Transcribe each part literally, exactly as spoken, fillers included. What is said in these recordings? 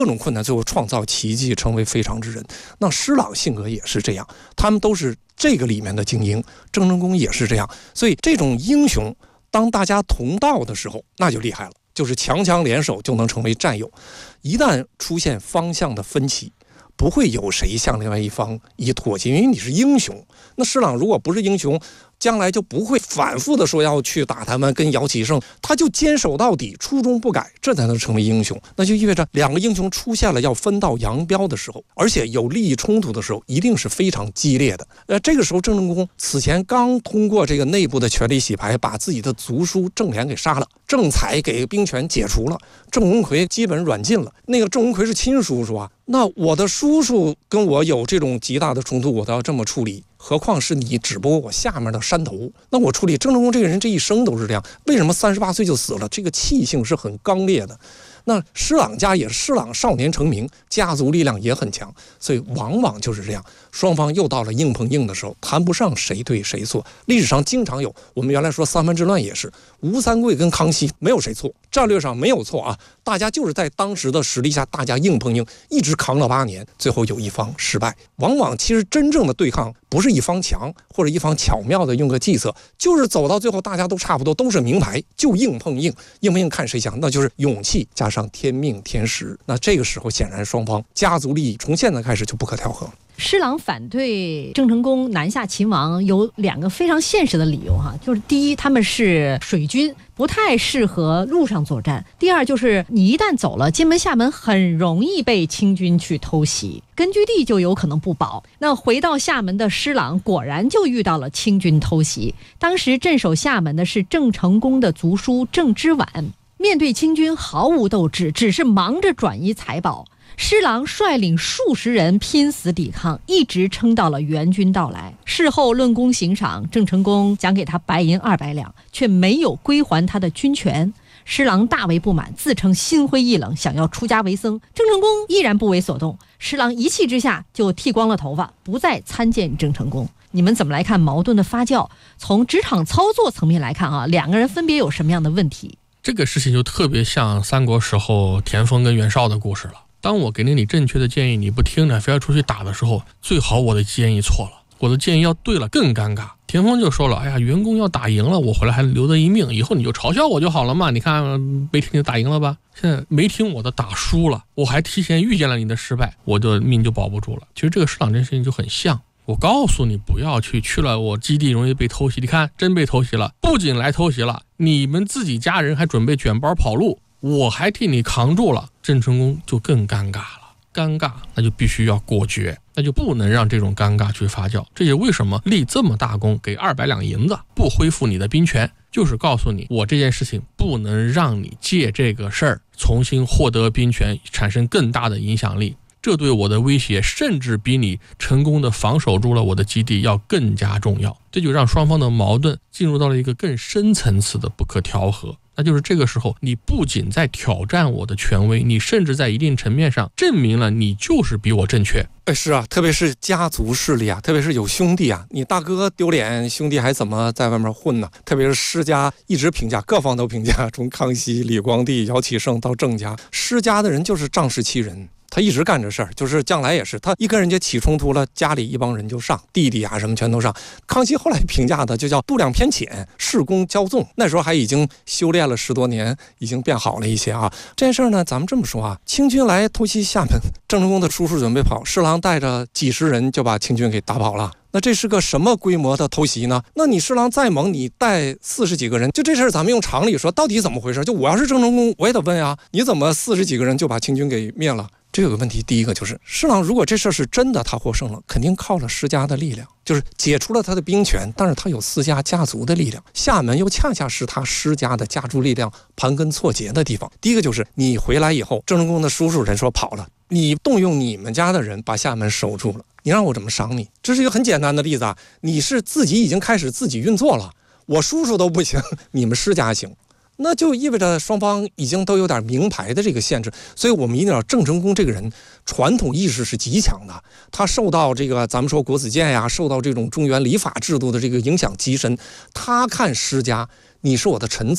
各种困难最后创造奇迹，成为非常之人。那施琅性格也是这样，他们都是这个里面的精英，郑成功也是这样。所以这种英雄当大家同道的时候，那就厉害了，就是强强联手就能成为战友。一旦出现方向的分歧，不会有谁向另外一方以妥协，因为你是英雄。那施琅如果不是英雄，将来就不会反复的说要去打他们，跟姚启圣，他就坚守到底，初衷不改，这才能成为英雄。那就意味着两个英雄出现了要分道扬镳的时候，而且有利益冲突的时候，一定是非常激烈的。呃，这个时候郑成功此前刚通过这个内部的权力洗牌，把自己的族叔郑璉给杀了，郑采给兵权解除了，郑文魁基本软禁了。那个郑文魁是亲叔叔啊，那我的叔叔跟我有这种极大的冲突，我都要这么处理，何况是你只不过我下面的山头，那我处理。郑成功这个人这一生都是这样，为什么三十八岁就死了？这个气性是很刚烈的。那施琅家也是，施琅少年成名，家族力量也很强，所以往往就是这样，双方又到了硬碰硬的时候，谈不上谁对谁错。历史上经常有，我们原来说三藩之乱也是，吴三桂跟康熙没有谁错，战略上没有错啊，大家就是在当时的实力下，大家硬碰硬，一直扛了八年，最后有一方失败。往往其实真正的对抗不是一方强，或者一方巧妙的用个计策，就是走到最后大家都差不多，都是名牌，就硬碰硬，硬碰硬看谁强，那就是勇气加上天命天时。那这个时候显然双方家族利益从现在开始就不可调和。 施琅反对郑成功南下秦王有两个非常现实的理由哈，就是第一，他们是水军，不太适合陆上作战；第二，就是你一旦走了，金门厦门很容易被清军去偷袭，根据地就有可能不保。那回到厦门的施琅果然就遇到了清军偷袭，当时镇守厦门的是郑成功的族叔郑之琬，面对清军毫无斗志，只是忙着转移财宝。施琅率领数十人拼死抵抗，一直撑到了援军到来。事后论功行赏，郑成功奖给他白银二百两，却没有归还他的军权。施琅大为不满，自称心灰意冷，想要出家为僧。郑成功依然不为所动，施琅一气之下就剃光了头发，不再参见郑成功。你们怎么来看矛盾的发酵？从职场操作层面来看啊，两个人分别有什么样的问题？ 这个事情就特别像三国时候田丰跟袁绍的故事了。当我给了你正确的建议，你不听着非要出去打的时候，最好我的建议错了，我的建议要对了更尴尬。田丰就说了，哎呀，袁公要打赢了，我回来还留得一命，以后你就嘲笑我就好了嘛，你看没听就打赢了吧，现在没听我的打输了，我还提前预见了你的失败，我的命就保不住了。其实这个施琅这事情就很像，我告诉你不要去，去了我基地容易被偷袭，你看真被偷袭了，不仅来偷袭了，你们自己家人还准备卷包跑路，我还替你扛住了。郑成功就更尴尬了，尴尬那就必须要果决，那就不能让这种尴尬去发酵。这也为什么立这么大功，给二百两银子，不恢复你的兵权，就是告诉你，我这件事情不能让你借这个事儿重新获得兵权，产生更大的影响力。这对我的威胁甚至比你成功的防守住了我的基地要更加重要。这就让双方的矛盾进入到了一个更深层次的不可调和。那就是这个时候，你不仅在挑战我的权威，你甚至在一定层面上证明了你就是比我正确。 哎，是啊，特别是家族势力啊，特别是有兄弟啊，你大哥丢脸，兄弟还怎么在外面混呢？特别是施家一直评价，各方都评价，从康熙、李光地、姚启圣到郑家，施家的人就是仗势欺人。他一直干这事儿，就是将来也是，他一跟人家起冲突了，家里一帮人就上，弟弟啊什么全都上。康熙后来评价的就叫度量偏浅，恃功骄纵。那时候还已经修炼了十多年，已经变好了一些啊。这件事儿呢，咱们这么说啊，清军来偷袭厦门，郑成功的叔叔准备跑，施琅带着几十人就把清军给打跑了。那这是个什么规模的偷袭呢？那你施琅再猛，你带四十几个人，就这事儿咱们用常理说，到底怎么回事？就我要是郑成功，我也得问啊，你怎么四十几个人就把清军给灭了？这有个问题，第一个就是施琅如果这事儿是真的，他获胜了，肯定靠了施家的力量，就是解除了他的兵权，但是他有施家家族的力量，厦门又恰恰是他施家的家族力量盘根错节的地方。第一个就是你回来以后，郑成功的叔叔人说跑了，你动用你们家的人把厦门守住了，你让我怎么赏你？这是一个很简单的例子啊，你是自己已经开始自己运作了，我叔叔都不行，你们施家行。那就意味着双方已经都有点名牌的这个限制，所以我们一定要郑成功这个人传统意识是极强的，他受到这个咱们说国子监呀，受到这种中原礼法制度的这个影响极深。他看施家，你是我的臣子，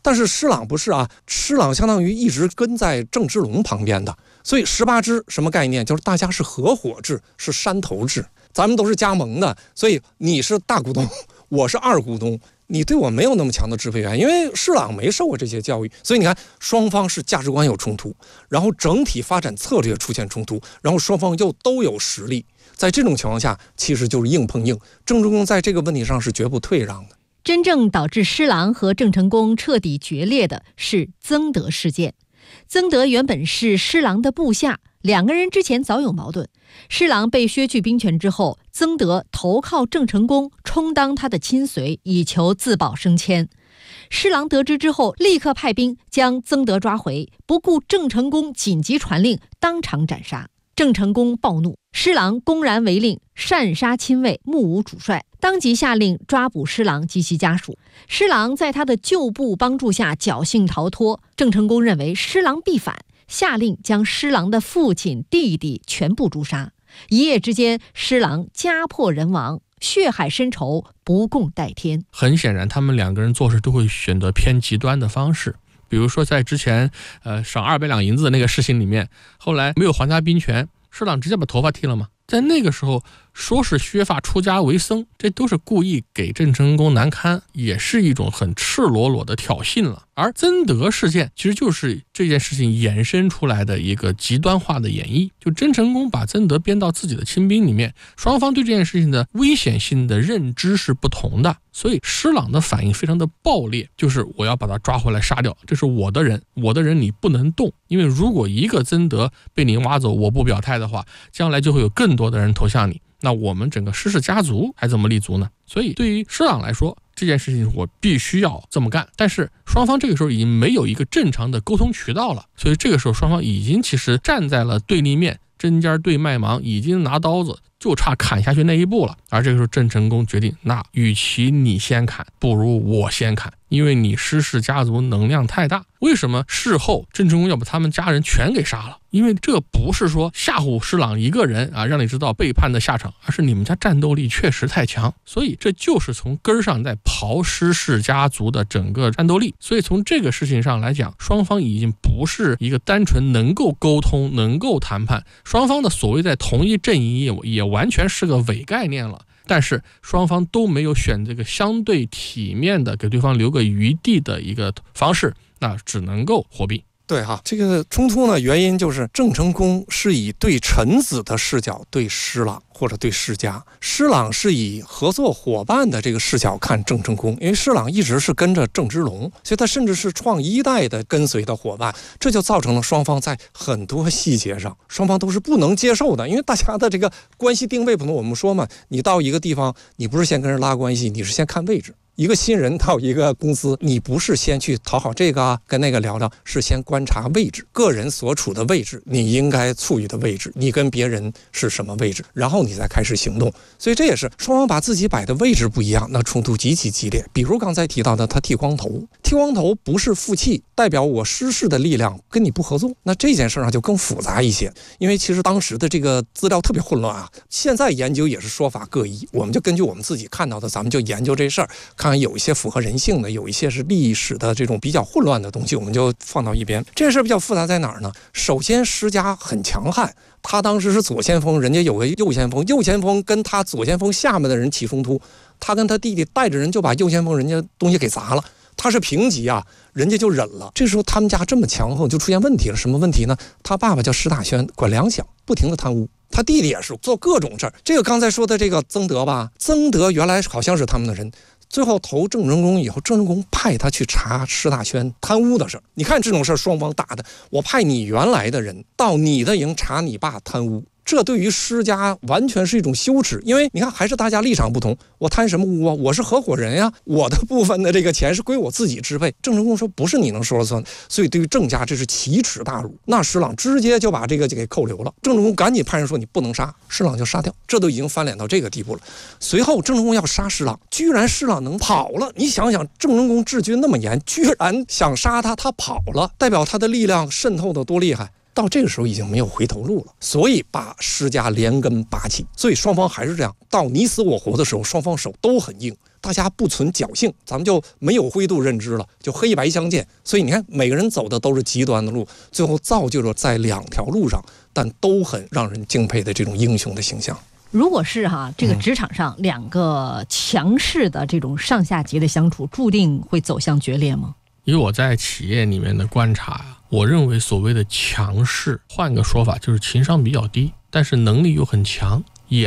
但是施琅不是啊，施琅相当于一直跟在郑芝龙旁边的，所以十八支什么概念？就是大家是合伙制，是山头制，咱们都是加盟的，所以你是大股东，我是二股东，你对我没有那么强的支配权，因为施琅没受过这些教育，所以你看双方是价值观有冲突，然后整体发展策略出现冲突，然后双方又都有实力，在这种情况下，其实就是硬碰硬。郑成功在这个问题上是绝不退让的。 真正导致施琅和郑成功彻底决裂的是曾德事件。曾德原本是施琅的部下，两个人之前早有矛盾。施琅被削去兵权之后，曾德投靠郑成功，充当他的亲随，以求自保升迁。施琅得知之后，立刻派兵将曾德抓回，不顾郑成功紧急传令，当场斩杀。郑成功暴怒，施琅公然违令，擅杀亲卫，目无主帅，当即下令抓捕施琅及其家属。施琅在他的旧部帮助下侥幸逃脱。郑成功认为施琅必反，下令将施琅的父亲、弟弟全部诛杀。一夜之间，施琅家破人亡，血海深仇，不共戴天。 很显然，他们两个人做事都会选择偏极端的方式。比如说在之前呃赏二百两银子的那个事情里面，后来没有还他兵权，施琅直接把头发剃了嘛。在那个时候说是削发出家为僧，这都是故意给郑成功难堪，也是一种很赤裸裸的挑衅了。而曾德事件其实就是这件事情衍生出来的一个极端化的演绎，就郑成功把曾德编到自己的亲兵里面，双方对这件事情的危险性的认知是不同的，所以施琅的反应非常的暴烈，就是我要把他抓回来杀掉，这是我的人，我的人你不能动，因为如果一个曾德被你挖走，我不表态的话，将来就会有更多的人投向你，那我们整个施氏家族还怎么立足呢？所以对于施琅来说，这件事情我必须要这么干，但是双方这个时候已经没有一个正常的沟通渠道了，所以这个时候双方已经其实站在了对立面，针尖对麦芒，已经拿刀子就差砍下去那一步了。而这个时候郑成功决定，那与其你先砍，不如我先砍，因为你施氏家族能量太大。为什么事后郑成功要把他们家人全给杀了？因为这不是说吓唬施琅一个人啊，让你知道背叛的下场，而是你们家战斗力确实太强，所以这就是从根上在刨施氏家族的整个战斗力。所以从这个事情上来讲，双方已经不是一个单纯能够沟通能够谈判，双方的所谓在同一阵营 也, 也完全是个伪概念了。但是双方都没有选这个相对体面的给对方留个余地的一个方式，那只能够火并。 对哈，这个冲突呢，原因就是郑成功是以对臣子的视角对施琅或者对施家，施琅是以合作伙伴的这个视角看郑成功，因为施琅一直是跟着郑芝龙，所以他甚至是创一代的跟随的伙伴，这就造成了双方在很多细节上，双方都是不能接受的，因为大家的这个关系定位不同。我们说嘛，你到一个地方，你不是先跟人拉关系，你是先看位置。一个新人到一个公司，你不是先去讨好这个啊，跟那个聊聊，是先观察位置，个人所处的位置，你应该处于的位置，你跟别人是什么位置，然后你再开始行动。所以这也是双方把自己摆的位置不一样，那冲突极其激烈。比如刚才提到的，他剃光头，剃光头不是负气，代表我施氏的力量跟你不合作，那这件事上就更复杂一些。因为其实当时的这个资料特别混乱啊，现在研究也是说法各异，我们就根据我们自己看到的，咱们就研究这事儿。看看有一些符合人性的，有一些是历史的这种比较混乱的东西，我们就放到一边。这件事比较复杂在哪儿呢？首先施家很强悍，他当时是左先锋，人家有个右先锋，右先锋跟他左先锋下面的人起冲突，他跟他弟弟带着人就把右先锋人家东西给砸了，他是平级啊，人家就忍了。这时候他们家这么强横，就出现问题了。什么问题呢？他爸爸叫施大轩，管粮饷，不停的贪污。他弟弟也是做各种事儿。这个刚才说的这个曾德吧，曾德原来好像是他们的人，最后投郑成功以后，郑成功派他去查施大轩贪污的事儿。你看这种事儿，双方打的，我派你原来的人到你的营查你爸贪污，这对于施家完全是一种羞耻。因为你看，还是大家立场不同，我贪什么污啊？我是合伙人呀，我的部分的这个钱是归我自己支配。郑成功说不是你能说了算，所以对于郑家这是奇耻大辱。那施琅直接就把这个就给扣留了，郑成功赶紧派人说你不能杀，施琅就杀掉，这都已经翻脸到这个地步了。随后郑成功要杀施琅，居然施琅能跑了。你想想，郑成功治军那么严，居然想杀他，他跑了，代表他的力量渗透的多厉害。到这个时候已经没有回头路了，所以把施家连根拔起。所以双方还是这样，到你死我活的时候，双方手都很硬。 大家不存侥幸，咱们就没有灰度认知了，就黑白相间。所以你看，每个人走的都是极端的路，最后造就了在两条路上，但都很让人敬佩的这种英雄的形象。 如果是哈这个职场上两个强势的这种上下级的相处，注定会走向决裂吗？ 以我在企业里面的观察呀，我认为所谓的强势，换个说法就是情商比较低，但是能力又很强。